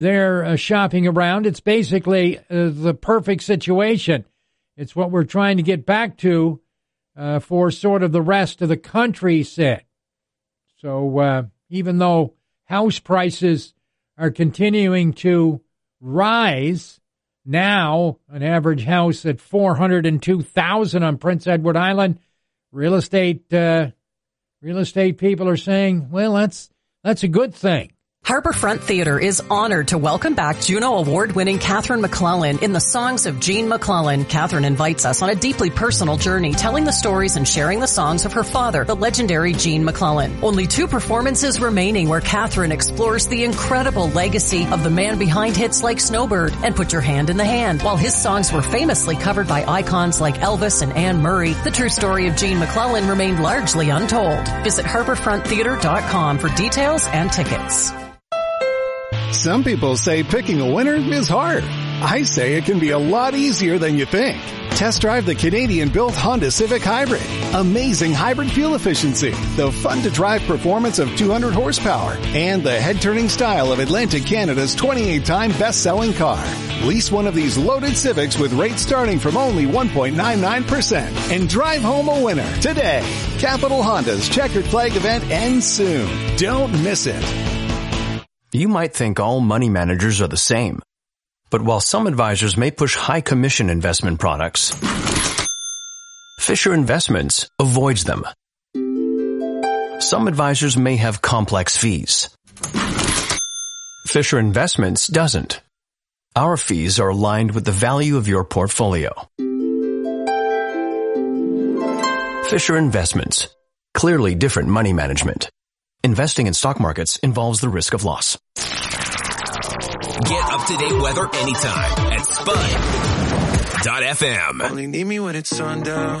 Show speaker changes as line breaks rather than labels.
they're shopping around. It's basically the perfect situation. It's what we're trying to get back to for sort of the rest of the country said. So even though house prices are continuing to rise, now an average house at $402,000 on Prince Edward Island, real estate people are saying, well, that's a good thing.
Harborfront Theater is honored to welcome back Juno Award-winning Catherine McClellan in the Songs of Jean McClellan. Catherine invites us on a deeply personal journey, telling the stories and sharing the songs of her father, the legendary Jean McClellan. Only 2 performances remaining where Catherine explores the incredible legacy of the man behind hits like Snowbird and Put Your Hand in the Hand. While his songs were famously covered by icons like Elvis and Anne Murray, the true story of Jean McClellan remained largely untold. Visit harborfronttheater.com for details and tickets.
Some people say picking a winner is hard. I say it can be a lot easier than you think. Test drive the Canadian-built Honda Civic Hybrid. Amazing hybrid fuel efficiency, the fun-to-drive performance of 200 horsepower, and the head-turning style of Atlantic Canada's 28-time best-selling car. Lease one of these loaded Civics with rates starting from only 1.99% and drive home a winner today. Capital Honda's Checkered Flag event ends soon. Don't miss it.
You might think all money managers are the same. But while some advisors may push high commission investment products, Fisher Investments avoids them. Some advisors may have complex fees. Fisher Investments doesn't. Our fees are aligned with the value of your portfolio. Fisher Investments. Clearly different money management. Investing in stock markets involves the risk of loss.
Get up-to-date weather anytime at spud.fm.
Only need me when it's sundown.